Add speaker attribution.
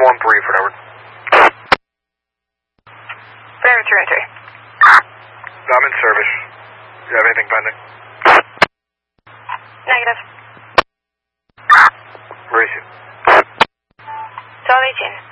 Speaker 1: 413 for Edward.
Speaker 2: Fair to entry.
Speaker 1: I'm in service. Do you have anything pending?
Speaker 2: Negative.
Speaker 1: Where is you?
Speaker 2: 1218.